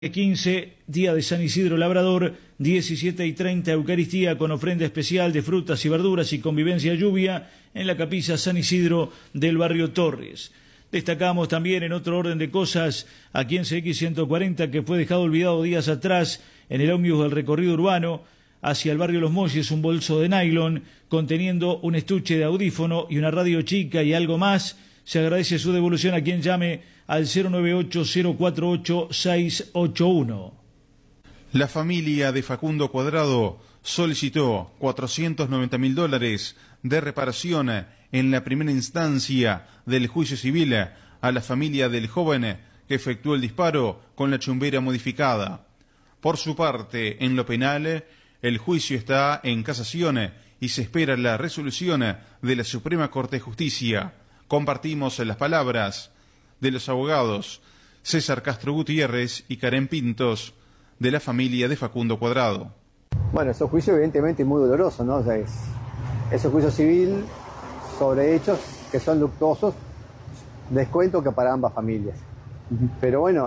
15, día de San Isidro Labrador, 17:30, Eucaristía con ofrenda especial de frutas y verduras y convivencia lluvia en la capilla San Isidro del barrio Torres. Destacamos también en otro orden de cosas aquí en CX 140 que fue dejado olvidado días atrás en el ómnibus del recorrido urbano hacia el barrio Los Molles un bolso de nylon conteniendo un estuche de audífono y una radio chica y algo más. Se agradece su devolución a quien llame al 098-048-681. La familia de Facundo Cuadrado solicitó $490.000 de reparación en la primera instancia del juicio civil a la familia del joven que efectuó el disparo con la chumbera modificada. Por su parte, en lo penal, el juicio está en casación y se espera la resolución de la Suprema Corte de Justicia. Compartimos las palabras de los abogados César Castro Gutiérrez y Karen Pintos de la familia de Facundo Cuadrado. Bueno, es un juicio evidentemente muy doloroso, ¿no? O sea, es un juicio civil sobre hechos que son luctuosos, descuento que para ambas familias. Pero bueno,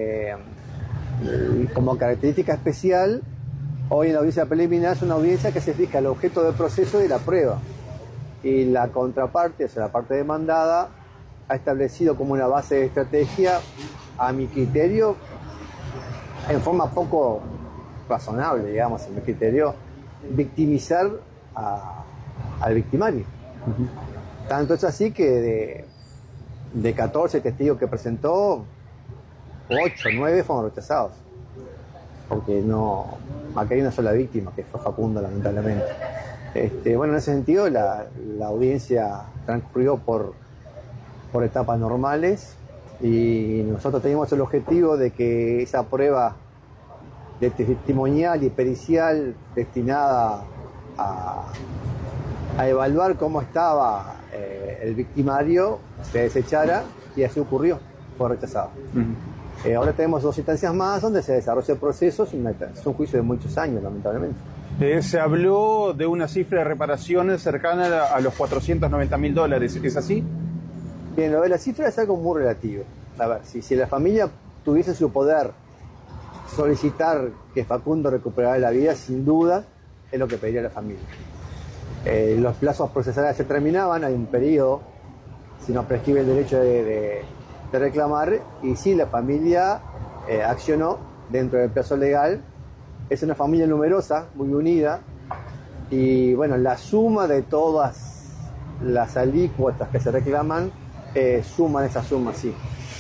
como característica especial, hoy en la audiencia preliminar es una audiencia que se fija el objeto del proceso y la prueba. Y la contraparte, o sea, la parte demandada, ha establecido como una base de estrategia, a mi criterio, en forma poco razonable, digamos, en mi criterio, victimizar al victimario. Tanto es así que de 14 testigos que presentó, 8, 9 fueron rechazados. Porque no, acá hay una sola víctima, que fue Facundo, lamentablemente. Bueno, en ese sentido, la audiencia transcurrió por etapas normales y nosotros teníamos el objetivo de que esa prueba de testimonial y pericial destinada a evaluar cómo estaba el victimario se desechara, y así ocurrió, fue rechazado. Ahora tenemos 2 instancias más donde se desarrolla el proceso, es un juicio de muchos años, lamentablemente. Se habló de una cifra de reparaciones cercana a los $490.000, ¿es así? Bien, lo de la cifra es algo muy relativo. A ver, si la familia tuviese su poder solicitar que Facundo recuperara la vida, sin duda, es lo que pediría la familia. Los plazos procesales se terminaban, hay un periodo, si no prescribe el derecho de reclamar, y si la familia accionó dentro del plazo legal. Es una familia numerosa, muy unida, y bueno, la suma de todas las alícuotas que se reclaman suman esa suma, sí.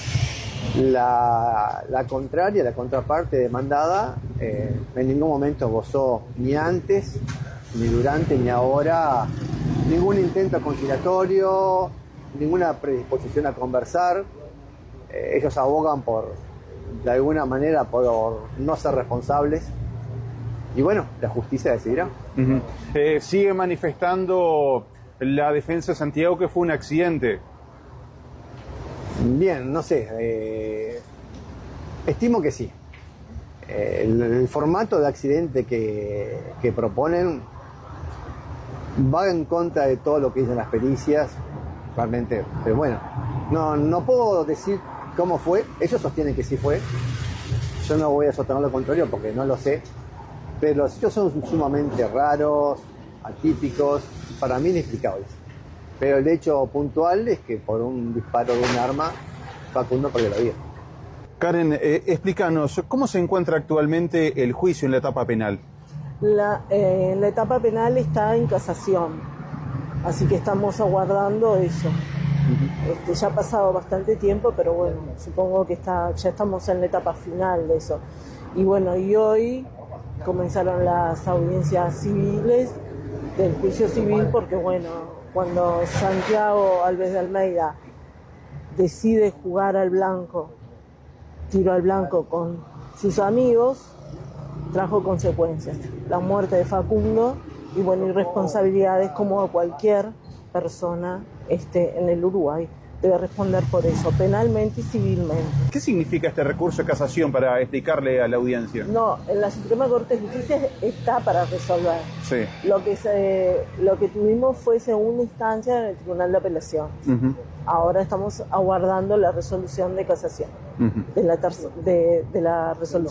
La contraria, la contraparte demandada, en ningún momento gozó, ni antes, ni durante, ni ahora, ningún intento conciliatorio, ninguna predisposición a conversar. Ellos abogan de alguna manera, por no ser responsables. Y bueno, la justicia decidirá. Sigue manifestando la defensa de Santiago que fue un accidente. Bien, no sé. Estimo que sí. El formato de accidente que proponen va en contra de todo lo que dicen las pericias, realmente. Pero bueno, no puedo decir cómo fue. Ellos sostienen que sí fue. Yo no voy a sostener lo contrario porque no lo sé. Pero los hechos son sumamente raros, atípicos, para mí inexplicables. Pero el hecho puntual es que por un disparo de un arma, Facundo perdió la vida. Karen, explícanos, ¿cómo se encuentra actualmente el juicio en la etapa penal? La etapa penal está en casación, así que estamos aguardando eso. Ya ha pasado bastante tiempo, pero bueno, supongo que ya estamos en la etapa final de eso. Y bueno, y hoy comenzaron las audiencias civiles del juicio civil porque bueno, cuando Santiago Alves de Almeida decide jugar al blanco, tiro al blanco con sus amigos, trajo consecuencias. La muerte de Facundo y bueno, irresponsabilidades como cualquier persona en el Uruguay. debe responder por eso, penalmente y civilmente. ¿Qué significa este recurso de casación para explicarle a la audiencia? No, en la Suprema Corte de Justicia está para resolver. Sí. Lo que tuvimos fue segunda instancia en el Tribunal de Apelación. Ahora estamos aguardando la resolución de casación, de la resolución